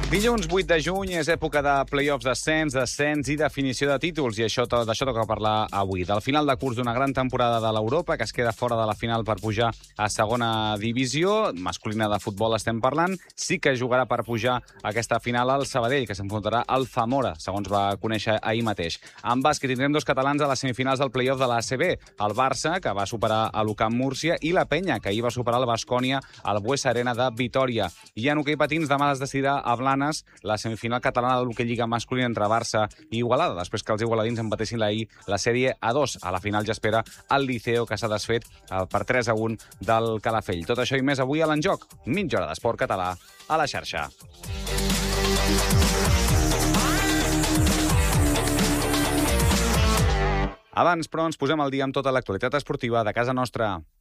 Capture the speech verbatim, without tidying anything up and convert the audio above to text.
Dilluns vuit de juny és època de play-offs d'ascens, descens i definició de títols, i això d'això toca parlar avui. Del final de curs d'una gran temporada de l'Europa, que es queda fora de la final per pujar a segona divisió, masculina de futbol estem parlant, sí que jugarà per pujar a aquesta final al Sabadell, que s'enfrontarà al Zamora, segons va conèixer ahir mateix. En bàsquet tindrem dos catalans a les semifinals del play-off de l'A C B, el Barça, que va superar a l'U C A M Múrcia, i la Penya, que ahir va superar el Baskonia al Buesa Arena de Vitòria. I en hoquei patins demà es decidirà a Blanes la semifinal catalana de l'hoquei lliga masculina entre Barça i Igualada, després que els igualadins empatessin ahir la sèrie a dos. A la final ja espera el Liceo, que s'ha desfet per tres a un del Calafell. Tot això i més avui a l'Enjoc. Mitja hora d'esport català a la xarxa. Abans, però, ens posem al dia amb tota l'actualitat esportiva de casa nostra.